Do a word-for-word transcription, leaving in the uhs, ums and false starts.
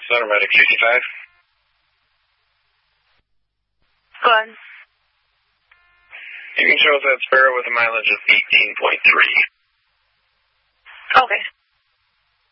Center Medic sixty-five. Go ahead. You can show us that Sparrow with a mileage of eighteen point three. Okay.